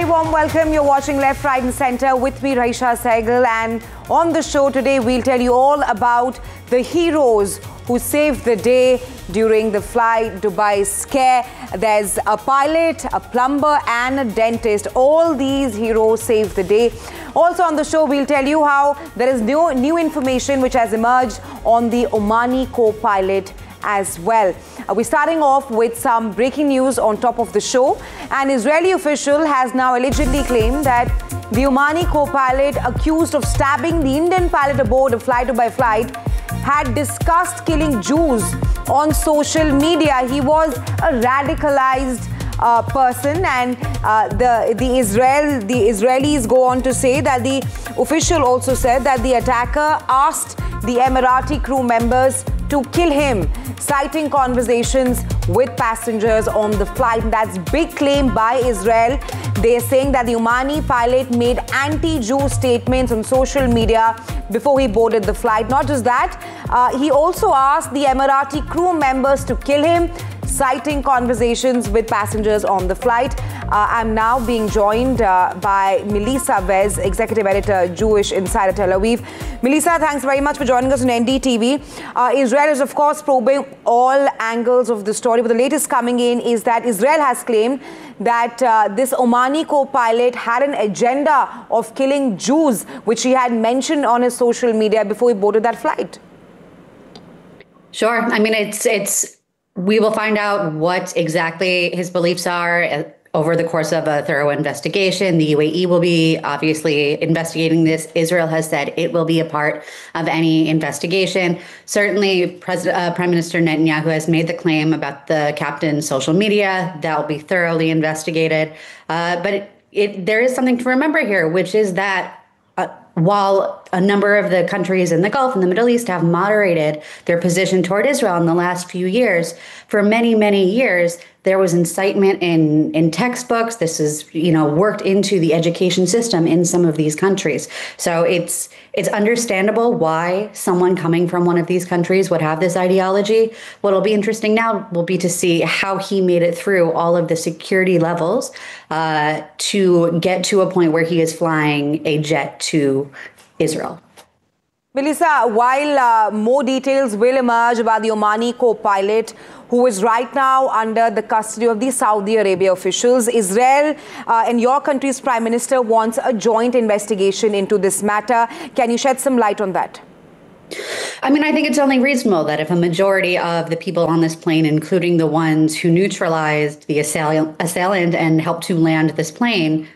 warm welcome. You're watching Left, Right and Centre with me, Raisha Sehgal. And on the show today, we'll tell you all about the heroes who saved the day during the Fly Dubai scare. There's a pilot, a plumber and a dentist. All these heroes saved the day. Also on the show, we'll tell you how there is new information which has emerged on the Omani co-pilot as well. We're starting off with some breaking news on top of the show. An Israeli official has now allegedly claimed that the Omani co-pilot accused of stabbing the Indian pilot aboard a Fly Dubai flight had discussed killing Jews on social media. He was a radicalized person, and the Israelis go on to say that the official also said that the attacker asked the Emirati crew members to kill him, citing conversations with passengers on the flight. And that's big claim by Israel. They're saying that the Omani pilot made anti-Jew statements on social media before he boarded the flight. Not just that, he also asked the Emirati crew members to kill him, citing conversations with passengers on the flight. I'm now being joined by Melissa Vez, Executive Editor, Jewish Insider, Tel Aviv. Melissa, thanks very much for joining us on NDTV. Israel is, of course, probing all angles of the story, but the latest coming in is that Israel has claimed that this Omani co-pilot had an agenda of killing Jews, which he had mentioned on his social media before he boarded that flight. Sure. I mean, we will find out what exactly his beliefs are over the course of a thorough investigation. The UAE will be obviously investigating this. Israel has said it will be a part of any investigation. Certainly, Prime Minister Netanyahu has made the claim about the captain's social media. That will be thoroughly investigated. But there is something to remember here, which is that while a number of the countries in the Gulf and the Middle East have moderated their position toward Israel in the last few years, for many, many years, there was incitement in textbooks. This is, worked into the education system in some of these countries. So it's understandable why someone coming from one of these countries would have this ideology. What'll be interesting now will be to see how he made it through all of the security levels to get to a point where he is flying a jet to Israel. Melissa, while more details will emerge about the Omani co-pilot, who is right now under the custody of the Saudi Arabia officials, Israel and your country's Prime Minister wants a joint investigation into this matter. Can you shed some light on that? I mean, I think it's only reasonable that if a majority of the people on this plane, including the ones who neutralized the assailant and helped to land this plane,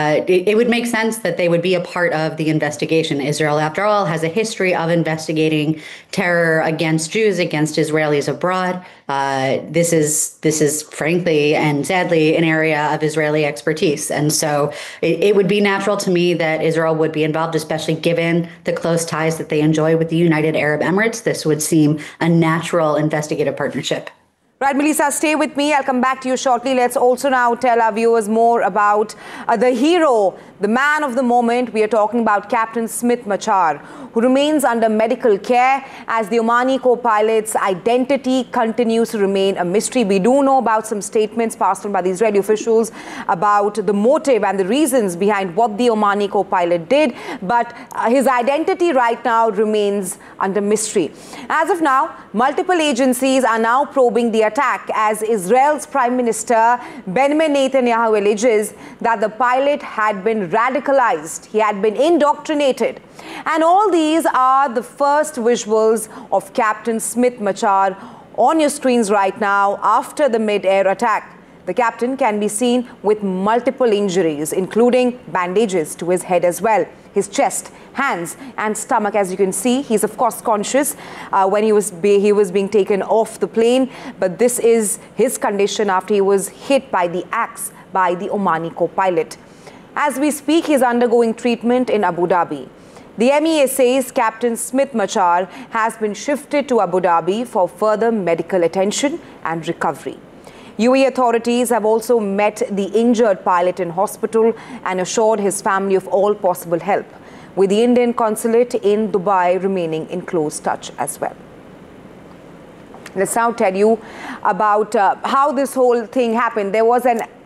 it would make sense that they would be a part of the investigation. Israel, after all, has a history of investigating terror against Jews, against Israelis abroad. This is frankly and sadly an area of Israeli expertise. And so it would be natural to me that Israel would be involved, especially given the close ties that they enjoy with the United Arab Emirates. This would seem a natural investigative partnership. Right, Melissa, stay with me. I'll come back to you shortly. Let's also now tell our viewers more about the hero, the man of the moment. We are talking about Captain Smith Machar, who remains under medical care as the Omani co-pilot's identity continues to remain a mystery. We do know about some statements passed on by the Israeli officials about the motive and the reasons behind what the Omani co-pilot did, but his identity right now remains under mystery. As of now, multiple agencies are now probing the attack as Israel's Prime Minister Benjamin Netanyahu alleges that the pilot had been radicalized. He had been indoctrinated. And all these are the first visuals of Captain Smith Machar on your screens right now after the mid-air attack. The captain can be seen with multiple injuries, including bandages to his head as well, his chest, hands and stomach. As you can see, he's of course conscious when he was being taken off the plane, but this is his condition after he was hit by the axe by the Omani co-pilot. As we speak, he's undergoing treatment in Abu Dhabi. The MEA says Captain Smith Machar has been shifted to Abu Dhabi for further medical attention and recovery. UAE authorities have also met the injured pilot in hospital and assured his family of all possible help, with the Indian consulate in Dubai remaining in close touch as well. Let's now tell you about how this whole thing happened. There was an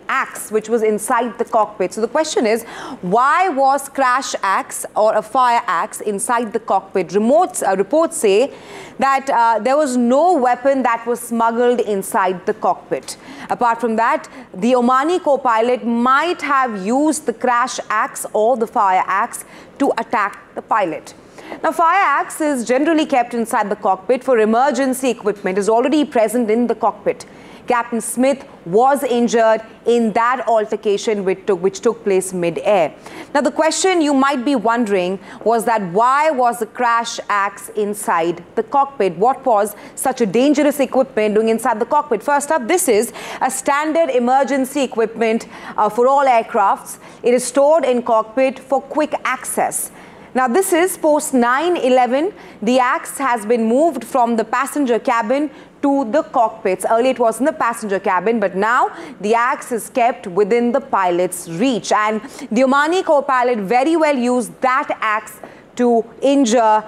axe which was inside the cockpit. So the question is, why was crash axe or a fire axe inside the cockpit? Reports say that there was no weapon that was smuggled inside the cockpit. Apart from that, the Omani co-pilot might have used the crash axe or the fire axe to attack the pilot. Now, fire axe is generally kept inside the cockpit for emergency equipment, is already present in the cockpit. Captain Smith was injured in that altercation which took place mid-air. Now, the question you might be wondering was that why was the crash axe inside the cockpit? What was such a dangerous equipment doing inside the cockpit? First up, this is a standard emergency equipment for all aircrafts. It is stored in cockpit for quick access. Now, this is post 9/11. The axe has been moved from the passenger cabin to the cockpits. Earlier, it was in the passenger cabin, but now the axe is kept within the pilot's reach. And the Omani co-pilot very well used that axe to injure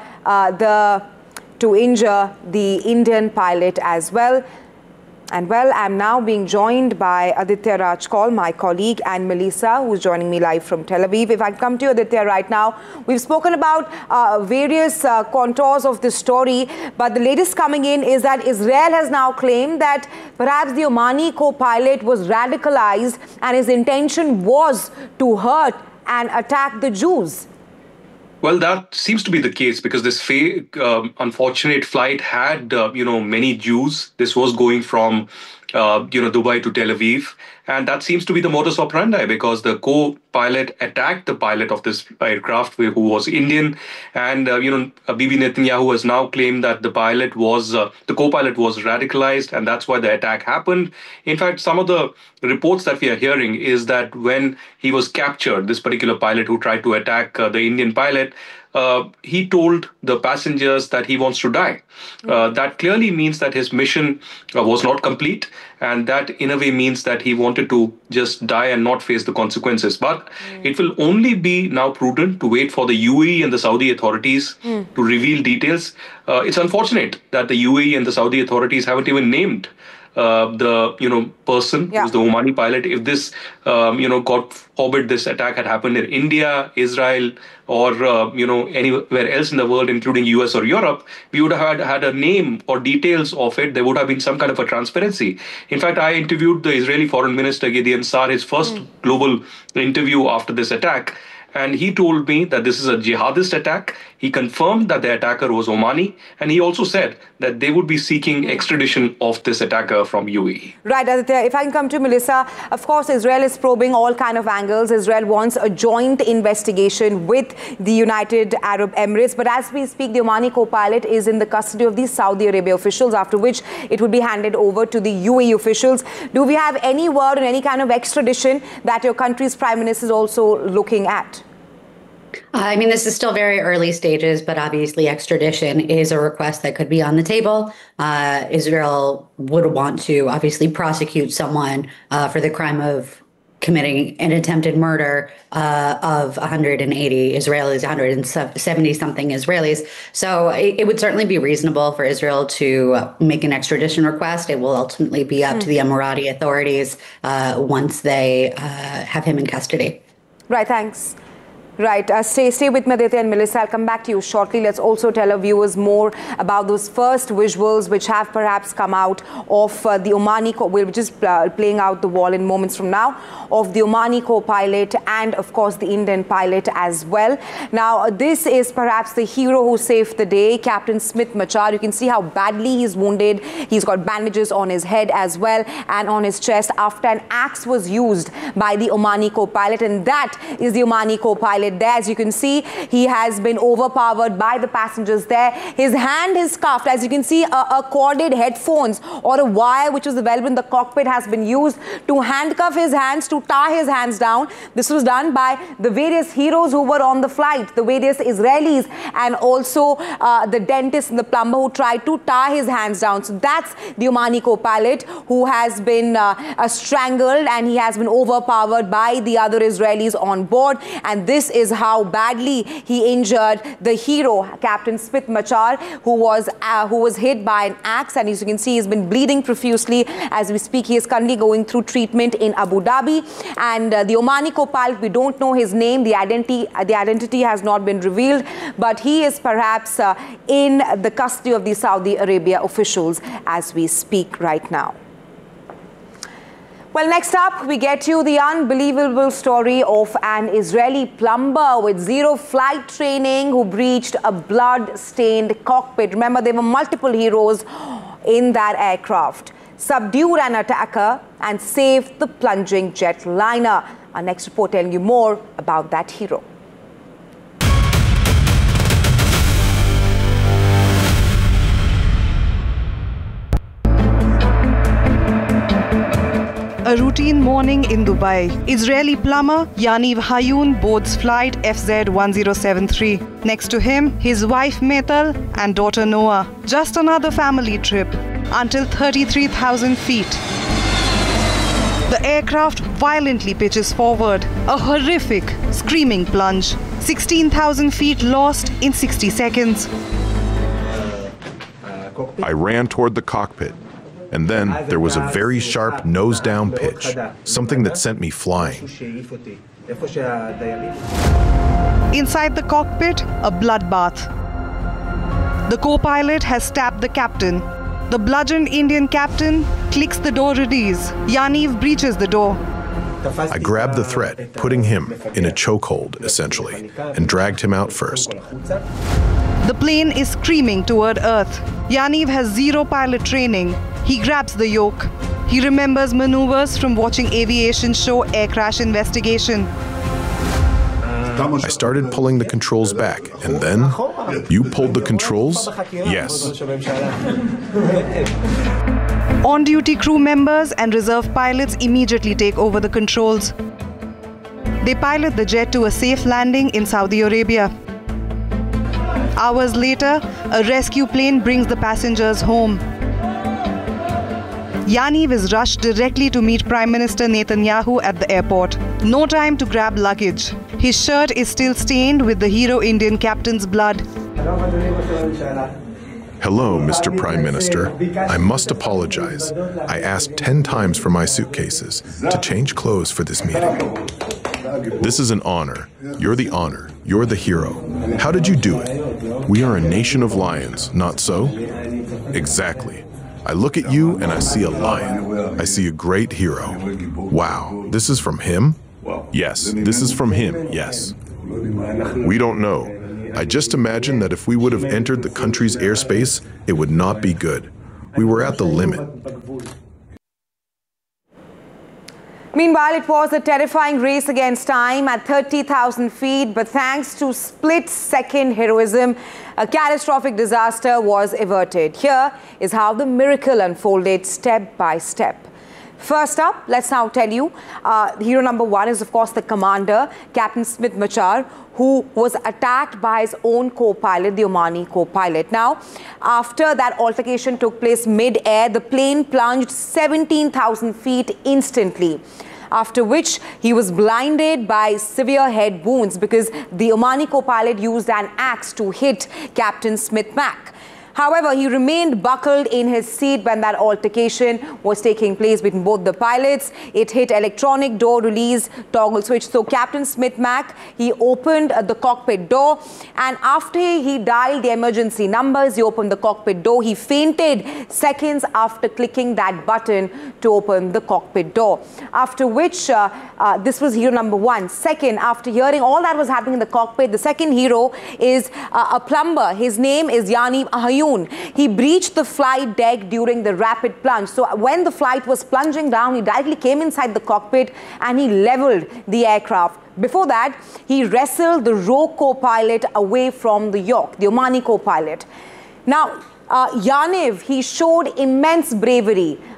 the Indian pilot as well. And well, I'm now being joined by Aditya Rajkol, my colleague, and Melissa, who's joining me live from Tel Aviv. If I come to you, Aditya, right now, we've spoken about various contours of this story, but the latest coming in is that Israel has now claimed that perhaps the Omani co-pilot was radicalized and his intention was to hurt and attack the Jews. Well, that seems to be the case because this fake, unfortunate flight had, many Jews. This was going from, Dubai to Tel Aviv. And that seems to be the modus operandi because the co-pilot attacked the pilot of this aircraft who was Indian. And, Bibi Netanyahu has now claimed that the co-pilot was radicalized, and that's why the attack happened. In fact, some of the reports that we are hearing is that when he was captured, this particular pilot who tried to attack the Indian pilot, he told the passengers that he wants to die. That clearly means that his mission was not complete, and that in a way means that he wanted to just die and not face the consequences. But it will only be now prudent to wait for the UAE and the Saudi authorities to reveal details. It's unfortunate that the UAE and the Saudi authorities haven't even named the person who's the Omani pilot. If this God forbid this attack had happened in India, Israel, or anywhere else in the world, including US or Europe, we would have had a name or details of it. There would have been some kind of a transparency. In fact, I interviewed the Israeli Foreign Minister Gideon Sa'ar, his first global interview after this attack. And he told me that this is a jihadist attack. He confirmed that the attacker was Omani. And he also said that they would be seeking extradition of this attacker from UAE. Right, Aditya. If I can come to Melissa, of course, Israel is probing all kind of angles. Israel wants a joint investigation with the United Arab Emirates. But as we speak, the Omani co-pilot is in the custody of the Saudi Arabia officials, after which it will be handed over to the UAE officials. Do we have any word on any kind of extradition that your country's prime minister is also looking at? I mean, this is still very early stages, but obviously extradition is a request that could be on the table. Israel would want to obviously prosecute someone for the crime of committing an attempted murder of 180 Israelis, 170-something Israelis. So it would certainly be reasonable for Israel to make an extradition request. It will ultimately be up to the Emirati authorities once they have him in custody. Right, thanks. Right. Stay with me, Aditya and Melissa. I'll come back to you shortly. Let's also tell our viewers more about those first visuals which have perhaps come out of the Omani, which is playing out the wall in moments from now, of the Omani co-pilot and, of course, the Indian pilot as well. Now, this is perhaps the hero who saved the day, Captain Smith Machar. You can see how badly he's wounded. He's got bandages on his head as well and on his chest after an axe was used by the Omani co-pilot. And that is the Omani co-pilot there. As you can see, he has been overpowered by the passengers there. His hand is cuffed. As you can see, a corded headphones or a wire which was available in the cockpit has been used to handcuff his hands, to tie his hands down. This was done by the various heroes who were on the flight, the various Israelis, and also the dentist and the plumber who tried to tie his hands down. So that's the Omani co-pilot who has been strangled, and he has been overpowered by the other Israelis on board. And this is how badly he injured the hero, Captain Smith Machar, who was hit by an axe, and as you can see, he's been bleeding profusely as we speak. He is currently going through treatment in Abu Dhabi, and the Omani co-pilot, we don't know his name. The identity has not been revealed, but he is perhaps in the custody of the Saudi Arabia officials as we speak right now. Well, next up, we get you the unbelievable story of an Israeli plumber with zero flight training who breached a blood-stained cockpit. Remember, there were multiple heroes in that aircraft. Subdued an attacker and saved the plunging jetliner. Our next report telling you more about that hero. A routine morning in Dubai. Israeli plumber Yaniv Hayoun boards flight FZ1073. Next to him, his wife Metal and daughter Noah. Just another family trip until 33,000 feet. The aircraft violently pitches forward. A horrific, screaming plunge. 16,000 feet lost in 60 seconds. I ran toward the cockpit. And then there was a very sharp nose-down pitch, something that sent me flying. Inside the cockpit, a bloodbath. The co-pilot has stabbed the captain. The bludgeoned Indian captain clicks the door release. Yaniv breaches the door. I grabbed the threat, putting him in a chokehold, essentially, and dragged him out first. The plane is screaming toward Earth. Yaniv has zero pilot training. He grabs the yoke. He remembers maneuvers from watching aviation show Air Crash Investigation. I started pulling the controls back, and then, you pulled the controls? Yes. On-duty crew members and reserve pilots immediately take over the controls. They pilot the jet to a safe landing in Saudi Arabia. Hours later, a rescue plane brings the passengers home. Yaniv is rushed directly to meet Prime Minister Netanyahu at the airport. No time to grab luggage. His shirt is still stained with the hero Indian captain's blood. Hello, Mr. Prime Minister. I must apologize. I asked 10 times for my suitcases to change clothes for this meeting. This is an honor. You're the honor. You're the hero. How did you do it? We are a nation of lions, not so? Exactly. I look at you and I see a lion. I see a great hero. Wow, this is from him? Yes, this is from him, yes. We don't know. I just imagine that if we would have entered the country's airspace, it would not be good. We were at the limit. Meanwhile, it was a terrifying race against time at 30,000 feet, but thanks to split-second heroism, a catastrophic disaster was averted. Here is how the miracle unfolded step by step. First up, let's now tell you, hero number one is, of course, the commander, Captain Smith Machar, who was attacked by his own co-pilot, the Omani co-pilot. Now, after that altercation took place mid-air, the plane plunged 17,000 feet instantly, after which he was blinded by severe head wounds because the Omani co-pilot used an axe to hit Captain Smith Mac. However, he remained buckled in his seat when that altercation was taking place between both the pilots. It hit electronic door release toggle switch. So Captain Smith Mac, he opened the cockpit door, and after he dialed the emergency numbers, he opened the cockpit door. He fainted seconds after clicking that button to open the cockpit door. After which, this was hero number one. Second, after hearing all that was happening in the cockpit, the second hero is a plumber. His name is Yaniv Hayoun. He breached the flight deck during the rapid plunge. So when the flight was plunging down, he directly came inside the cockpit and he leveled the aircraft. Before that, he wrestled the rogue co-pilot away from the yoke, the Omani co-pilot. Now, Yaniv, he showed immense bravery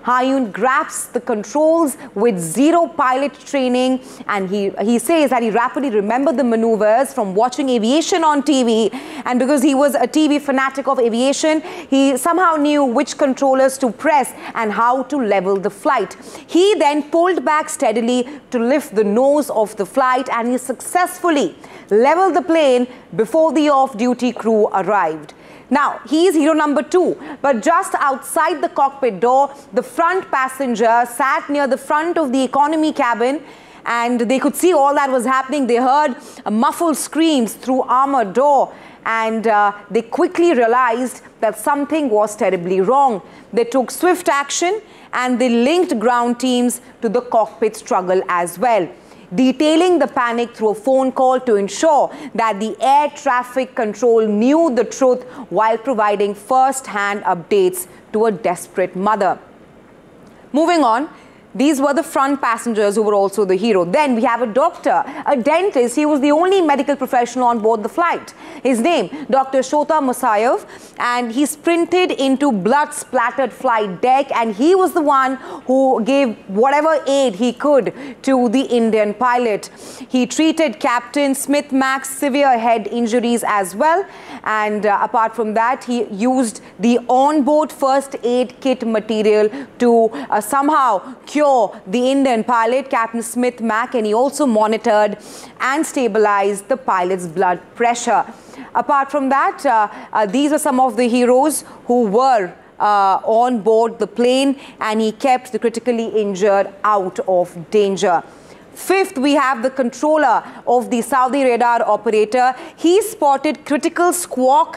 Hayoon grasps the controls with zero pilot training, and he says that he rapidly remembered the maneuvers from watching aviation on TV, and because he was a TV fanatic of aviation, he somehow knew which controllers to press and how to level the flight. He then pulled back steadily to lift the nose of the flight, and he successfully leveled the plane before the off-duty crew arrived. Now, he is hero number 2, but just outside the cockpit door, the front passenger sat near the front of the economy cabin, and they could see all that was happening. They heard muffled screams through armored door, and they quickly realized that something was terribly wrong. They took swift action, and they linked ground teams to the cockpit struggle as well, detailing the panic through a phone call to ensure that the air traffic control knew the truth while providing first-hand updates to a desperate mother. Moving on, these were the front passengers who were also the hero. Then we have a doctor, a dentist. He was the only medical professional on board the flight. His name, Dr. Shota Musayev, and he sprinted into blood-splattered flight deck, and he was the one who gave whatever aid he could to the Indian pilot. He treated Captain Smith-Mack's severe head injuries as well, and apart from that, he used the onboard first aid kit material to somehow cure the Indian pilot, Captain Smith-Mack, and he also monitored and stabilized the pilot's blood pressure. Apart from that, these are some of the heroes who were on board the plane, and he kept the critically injured out of danger. Fifth, we have the controller of the Saudi radar operator. He spotted critical squawk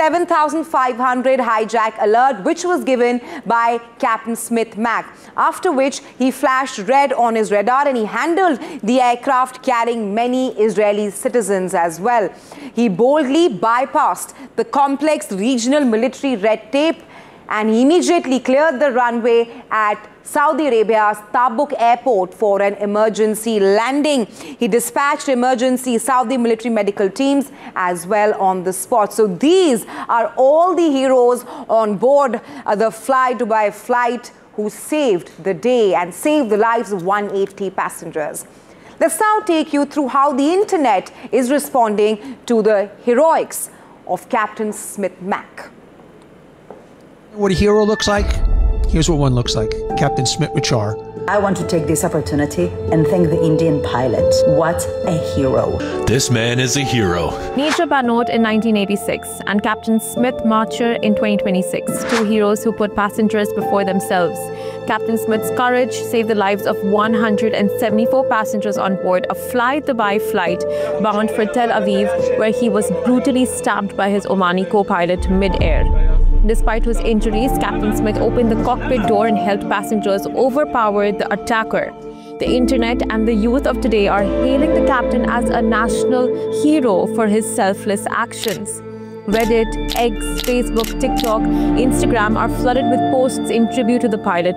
7,500 hijack alert, which was given by Captain Smith-Mack, after which he flashed red on his radar and he handled the aircraft carrying many Israeli citizens as well. He boldly bypassed the complex regional military red tape, and he immediately cleared the runway at Saudi Arabia's Tabuk airport for an emergency landing. He dispatched emergency Saudi military medical teams as well on the spot. So these are all the heroes on board the Fly Dubai flight who saved the day and saved the lives of 180 passengers. Let's now take you through how the internet is responding to the heroics of Captain Smith-Mack. What a hero looks like? Here's what one looks like. Captain Smith-Mack. I want to take this opportunity and thank the Indian pilot. What a hero. This man is a hero. Neerja Bhanot in 1986 and Captain Smith-Mack in 2026, two heroes who put passengers before themselves. Captain Smith's courage saved the lives of 174 passengers on board a Fly Dubai flight bound for Tel Aviv, where he was brutally stabbed by his Omani co-pilot mid-air. Despite his injuries, Captain Smith opened the cockpit door and helped passengers overpower the attacker. The internet and the youth of today are hailing the captain as a national hero for his selfless actions. Reddit, X, Facebook, TikTok, Instagram are flooded with posts in tribute to the pilot.